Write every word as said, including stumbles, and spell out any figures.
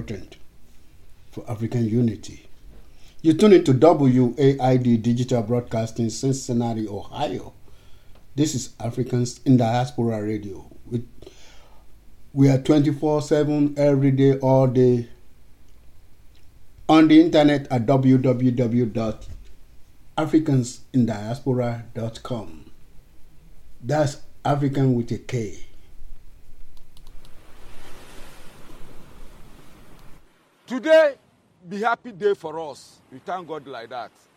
for African unity. You tune into W A I D Digital Broadcasting, Cincinnati, Ohio. This is Africans in Diaspora Radio. We, we are twenty-four seven every day, all day, on the internet at w w w dot africans in diaspora dot com. That's African with a K. Today, be happy day for us. We thank God like that.